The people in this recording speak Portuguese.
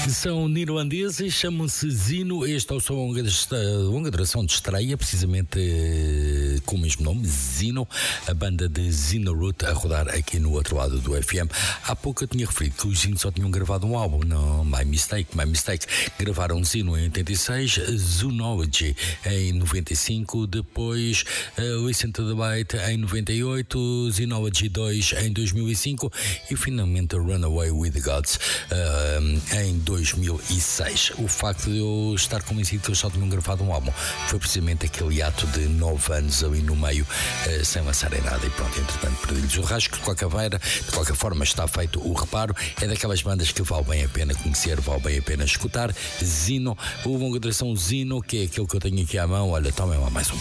São neerlandeses, chamam-se Zino. Este é o som longa duração de estreia, precisamente com o mesmo nome, Zino, a banda de Zino Root a rodar aqui no outro lado do FM. Há pouco eu tinha referido que os Zino só tinham gravado um álbum. Não, my mistake. Gravaram Zino em 86, Zoonology em 95, depois Listen to the Bite em 98, Zoonology 2 em 2005 e finalmente Runaway with the Gods em 2006. O facto de eu estar convencido que eles só tinham gravado um álbum foi precisamente aquele ato de 9 anos ali no meio sem lançarem nada e pronto, entretanto perdi-lhes o rasgo. De qualquer forma está feito o reparo. É daquelas bandas que vale bem a pena conhecer, vale bem a pena escutar. Zino, o longa duração Zino, que é aquele que eu tenho aqui à mão. Olha, tomem lá mais um.